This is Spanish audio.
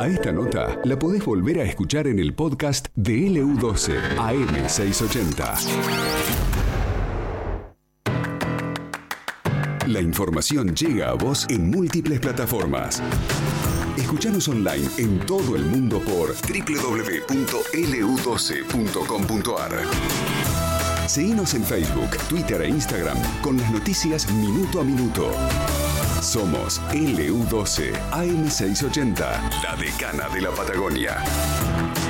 A esta nota la podés volver a escuchar en el podcast de LU12 AM680. La información llega a vos en múltiples plataformas. Escuchanos online en todo el mundo por www.lu12.com.ar. Seguinos en Facebook, Twitter e Instagram con las noticias minuto a minuto. Somos LU12 AM680, la decana de la Patagonia.